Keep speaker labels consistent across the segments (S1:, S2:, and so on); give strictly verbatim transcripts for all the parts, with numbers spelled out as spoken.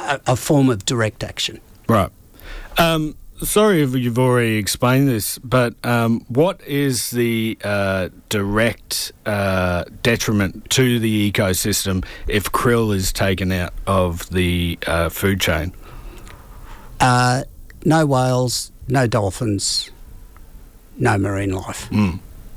S1: a, a form of direct action.
S2: Right. Um, sorry if you've already explained this, but um, what is the uh, direct uh, detriment to the ecosystem if krill is taken out of the uh, food chain?
S1: Uh, no whales, no dolphins, no marine life.
S2: Mm.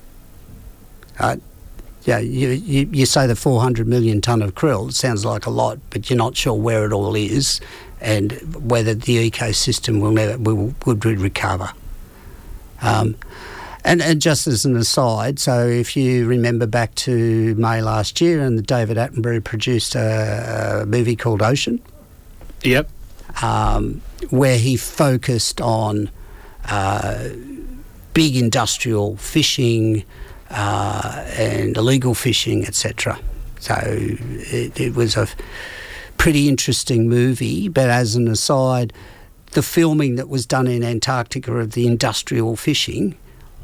S1: Uh, yeah, you, you, you say the four hundred million tonne of krill, it sounds like a lot, but you're not sure where it all is and whether the ecosystem will never will, would recover. Um, and, and just as an aside, so if you remember back to May last year, and David Attenborough produced a, a movie called Ocean.
S2: Yep.
S1: Um, where he focused on uh, big industrial fishing uh, and illegal fishing, et cetera. So it, it was a pretty interesting movie, but as an aside, the filming that was done in Antarctica of the industrial fishing,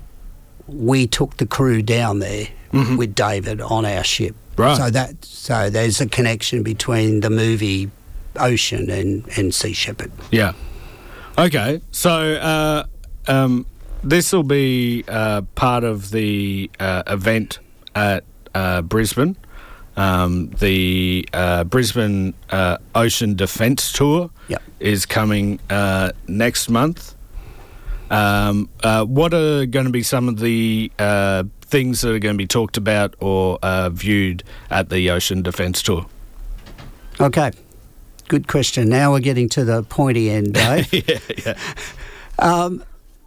S1: we took the crew down there mm-hmm. with David on our ship.
S2: Right.
S1: So that so there's a connection between the movie Ocean and, and Sea Shepherd.
S2: Yeah. Okay. So uh, um, this will be uh, part of the uh, event at uh, Brisbane. Um, the uh, Brisbane uh, Ocean Defence Tour
S1: yep.
S2: is coming uh, next month. Um, uh, what are going to be some of the uh, things that are going to be talked about or uh, viewed at the Ocean Defence Tour?
S1: Okay, good question. Now we're getting to the pointy end, Dave.
S2: yeah, yeah.
S1: Um,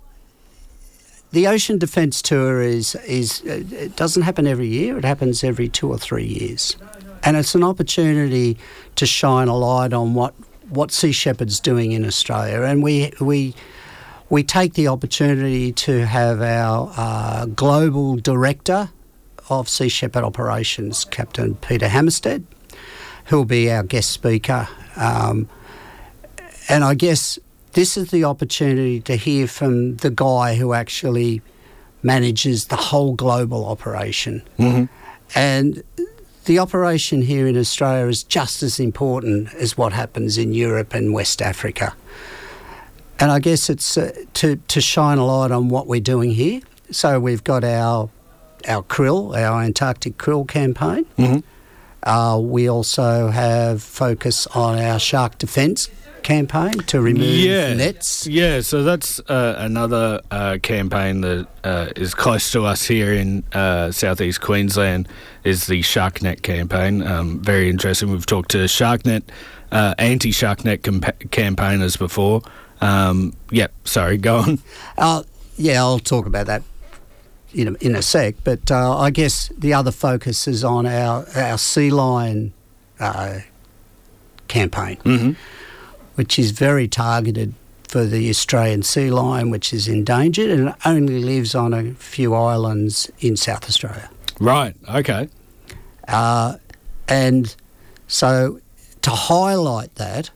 S1: The Ocean Defence Tour is, is it doesn't happen every year, it happens every two or three years. And it's an opportunity to shine a light on what, what Sea Shepherd's doing in Australia. And we we we take the opportunity to have our uh, global director of Sea Shepherd operations, Captain Peter Hammerstead, who'll be our guest speaker. Um, and I guess this is the opportunity to hear from the guy who actually manages the whole global operation.
S2: Mm-hmm.
S1: And the operation here in Australia is just as important as what happens in Europe and West Africa. And I guess it's uh, to, to shine a light on what we're doing here. So we've got our our krill, our Antarctic krill campaign.
S2: Mm-hmm.
S1: Uh, we also have focus on our shark defence campaign to remove
S2: yeah.
S1: nets.
S2: Yeah, so that's uh, another uh, campaign that uh, is close to us here in uh, southeast Queensland, is the SharkNet campaign. Um, very interesting. We've talked to SharkNet, uh, anti-SharkNet compa- campaigners before. Um, yep, sorry, go on.
S1: Uh, yeah, I'll talk about that in a, in a sec, but uh, I guess the other focus is on our, our sea lion uh, campaign.
S2: Mm-hmm.
S1: Which is very targeted for the Australian sea lion, which is endangered and only lives on a few islands in South Australia.
S2: Right, okay.
S1: Uh, and so to highlight that,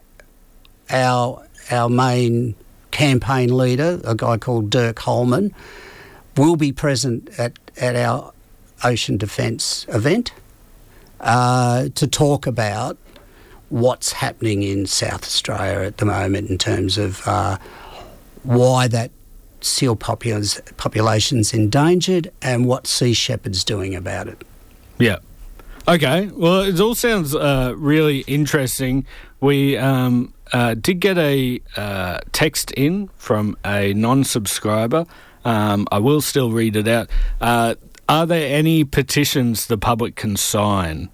S1: our our main campaign leader, a guy called Dirk Holman, will be present at, at our Ocean Defence event uh, to talk about what's happening in South Australia at the moment in terms of uh, why that seal population's, population's endangered and what Sea Shepherd's doing about it.
S2: Yeah. Okay. Well, it all sounds uh, really interesting. We um, uh, did get a uh, text in from a non-subscriber. Um, I will still read it out. Uh, are there any petitions the public can sign?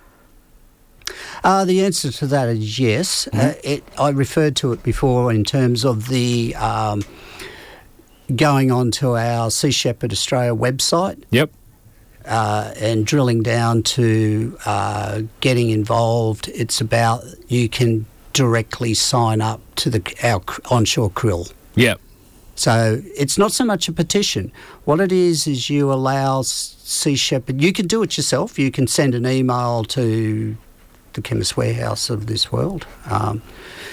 S1: Uh, the answer to that is yes. Mm-hmm. Uh, it, I referred to it before in terms of the um, going onto our Sea Shepherd Australia website.
S2: Yep.
S1: Uh, and drilling down to uh, getting involved. It's about you can directly sign up to the our onshore krill.
S2: Yep.
S1: So it's not so much a petition. What it is is you allow Sea Shepherd. You can do it yourself. You can send an email to the Chemist Warehouse of this world, um,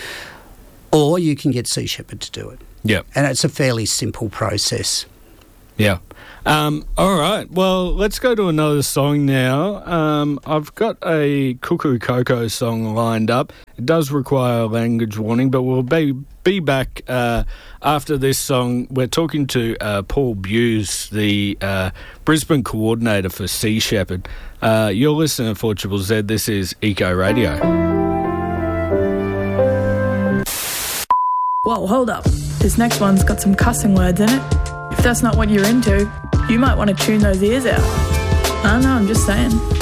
S1: or you can get Sea Shepherd to do it.
S2: Yep.
S1: And it's a fairly simple process.
S2: Yeah. Um, all right. Well, let's go to another song now. Um, I've got a Cuckoo Coco song lined up. It does require a language warning, but we'll be, be back uh, after this song. We're talking to uh, Paul Buse, the uh, Brisbane coordinator for Sea Shepherd. Uh, you're listening to four Triple Z. This is Eco Radio.
S3: Whoa, hold up. This next one's got some cussing words in it. If that's not what you're into, you might want to tune those ears out. I don't know, I'm just saying.